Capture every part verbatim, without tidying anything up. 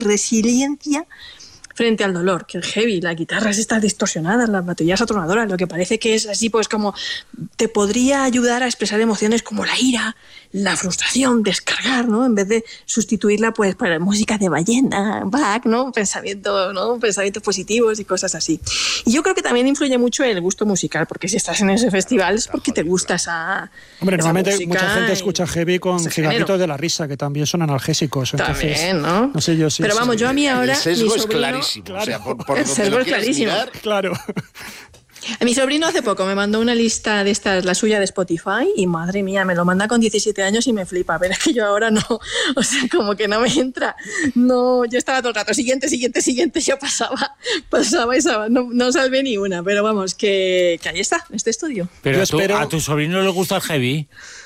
resiliencia frente al dolor, que el heavy, las guitarras estas distorsionadas, las baterías atronadoras, lo que parece que es así, pues como te podría ayudar a expresar emociones como la ira, la frustración, descargar, ¿no? En vez de sustituirla pues para música de ballena, Bach, ¿no? Pensamientos, ¿no? Pensamientos positivos y cosas así. Y yo creo que también influye mucho el gusto musical, porque si estás en ese festival es porque te gusta esa Hombre, esa normalmente mucha gente y, escucha heavy con cigarritos de la risa, que también son analgésicos. Entonces, también, ¿no? No sé yo si... Pero vamos, yo a mí ahora... El sesgo mi es sobrino, clarísimo. Claro. O sea, por, por El donde sesgo lo es quieras clarísimo. mirar, Claro. Mi sobrino hace poco me mandó una lista de estas, la suya de Spotify, y madre mía, me lo manda con diecisiete años y me flipa. Pero es que yo ahora no, o sea, como que no me entra. No, yo estaba todo el rato, siguiente, siguiente, siguiente, yo pasaba, pasaba y pasaba, no, no salvé ni una, pero vamos, que, que ahí está, este estudio. Pero Yo a tu, espero- a tu sobrino le gusta el heavy.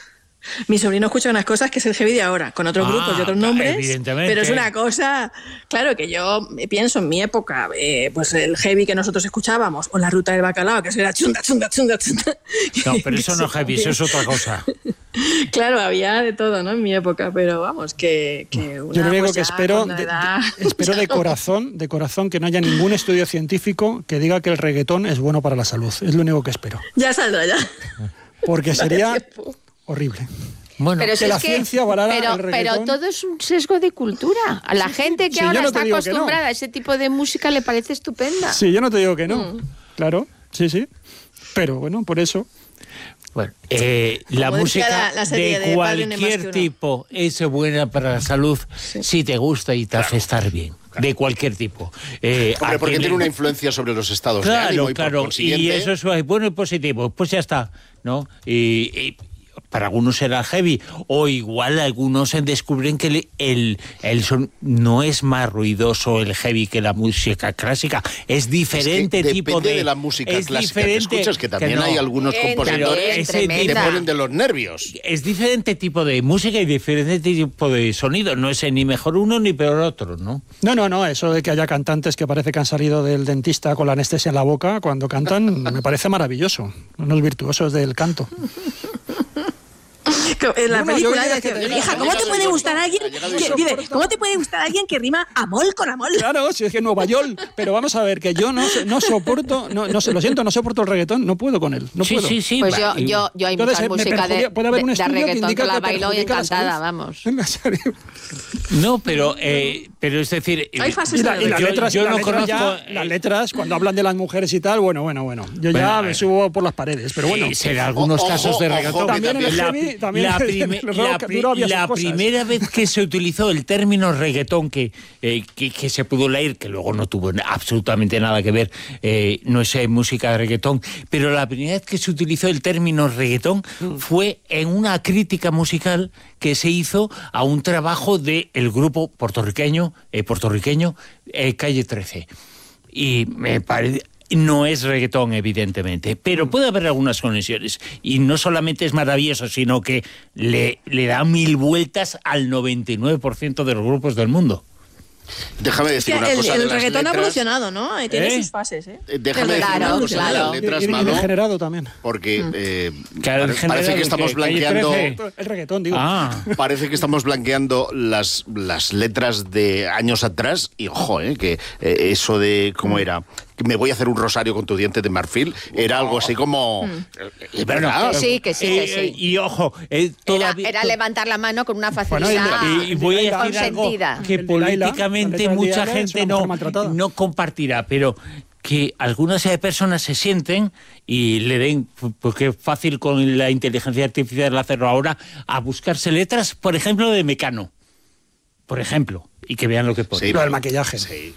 Mi sobrino escucha unas cosas que es el heavy de ahora, con otros Ah, grupos y otros claro, nombres, evidentemente. pero es una cosa, claro, que yo pienso en mi época, eh, pues el heavy que nosotros escuchábamos, o la ruta del bacalao, que eso era chunda, chunda, chunda, chunda. No, pero eso no es heavy, eso es otra cosa. Claro, había de todo, ¿no? En mi época, pero vamos, que, que una, Yo lo único pues que ya espero, con la de, edad, de- espero de corazón, de corazón que no haya ningún estudio científico que diga que el reggaetón es bueno para la salud. Es lo único que espero. ya saldrá ya. Porque sería horrible. Bueno, Pero que si la es que- ciencia avalara pero, el reggaetón. pero todo es un sesgo de cultura. A la gente que Sí, yo ahora no te está digo que no. acostumbrada a ese tipo de música le parece estupenda. Sí, yo no te digo que no. Mm. Claro, sí, sí. Pero bueno, por eso... bueno, eh, la Como decía música la- la serie de de Padre no hay más que cualquier uno. tipo es buena para la salud si te gusta y te hace estar bien. De cualquier tipo. Eh, hombre, a porque quien tiene le- una influencia sobre los estados de Claro, ánimo y claro. por consiguiente... Y eso es bueno y positivo. Pues ya está, ¿no? Y, y para algunos será heavy, o igual algunos descubren que el, el, el son no es más ruidoso el heavy que la música clásica, es diferente es que tipo depende de... de la música es clásica que diferente, escuchas, que también no. hay algunos Bien, compositores también, ese que te tremenda. ponen de los nervios. Es diferente tipo de música y diferente tipo de sonido, no es ni mejor uno ni peor otro, ¿no? No, no, no, eso de que haya cantantes que parece que han salido del dentista con la anestesia en la boca cuando cantan, me parece maravilloso. Unos virtuosos del canto. En la No, no, película yo decía, quería que te hija, diga, ¿cómo ha te llegado puede el gustar doctor, alguien ha llegado el que, doctor. dice, ¿cómo te puede gustar alguien que rima amol con amol? Claro, si es que Nueva York, pero vamos a ver, que yo no, no soporto, no, no sé, lo siento, no soporto el reggaetón, no puedo con él, no sí, puedo. sí, sí. Pues va, yo, y- yo, yo hay Entonces, mucha me música de, perjudica- puede haber un de, de estudio que reggaetón indica que la que bailo y perjudica la salud. encantada, vamos. En serio. No, pero, eh, pero es decir... Hay fases Y, la- y las yo- letras, yo y las no letras conozco... ya, las letras, cuando hablan de las mujeres y tal, bueno, bueno, bueno. Yo Bueno, ya a me ver. subo por las paredes, pero bueno. Sí, será algunos Ojo, casos de ojo, reggaetón. que También en el la, heavy, también la en el prime- rock la pri- duro había sus la cosas. primera vez que se utilizó el término reggaetón, que, eh, que, que se pudo leer, que luego no tuvo absolutamente nada que ver, eh, no es eh, música de reggaetón, pero la primera vez que se utilizó el término reggaetón fue en una crítica musical que se hizo a un trabajo del grupo puertorriqueño, eh, puertorriqueño eh, Calle trece. Y me parece... No es reggaetón, evidentemente, pero puede haber algunas conexiones. Y no solamente es maravilloso, sino que le, le da mil vueltas al noventa y nueve por ciento de los grupos del mundo. Déjame Es que decir una el, cosa el de las reggaetón ha letras. evolucionado, ¿no? Eh, Tiene ¿Eh? sus fases, ¿eh? Eh, Déjame decir Claro, una cosa de claro. las letras, Y- y Mano, degenerado también. porque eh, Claro, pare- degenerado, parece que estamos ¿qué? ¿Calle blanqueando... trece? El reggaetón, digo. Ah, Parece que estamos blanqueando las, las letras de años atrás y ojo, eh, que eh, eso de cómo era, que me voy a hacer un rosario con tu diente de marfil, era algo así como... eh, Es verdad. Que sí, que sí, que Eh, sí. eh, y ojo, eh, Era, todavía... era levantar la mano con una Bueno, y- facilidad Y, y voy a decir consentida. algo que El de Laila, políticamente la letra de mucha Laila es gente una no, mujer maltratada. no compartirá, pero que algunas eh, personas se sienten y le den, porque es fácil con la inteligencia artificial hacerlo ahora, a buscarse letras, por ejemplo, de Mecano. Por ejemplo, y que vean lo que pone. Sí. Lo del maquillaje. Sí.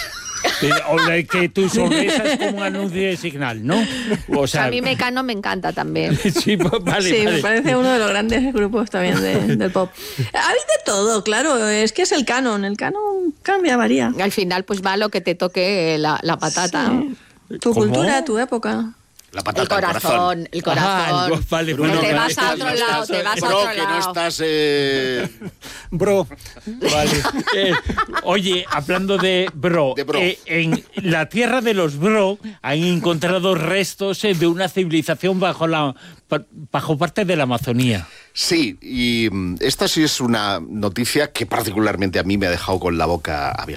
Eh, O de que tu sonrisa es como un anuncio de Signal, ¿no? O sea, A mí Mecano me encanta también. sí, pues, vale, Sí, vale. me parece uno de los grandes grupos también de- del pop. Hay de todo, claro, es que es el canon, el canon cambia, varía. Al final, pues va lo que te toque la, la patata. Sí. Tu ¿Cómo? cultura, tu época. La El patata, el corazón. corazón, el corazón. Ah, vale, Que bueno, te vale. vas a otro No estás- lado, te vas a Bro, otro que no lado. estás... eh, Bro, Vale. Eh, oye, hablando de bro, De bro. eh, en la tierra de los bro han encontrado restos eh, de una civilización bajo la pa- bajo parte de la Amazonía. Sí, y mm, esta sí es una noticia que particularmente a mí me ha dejado con la boca abierta.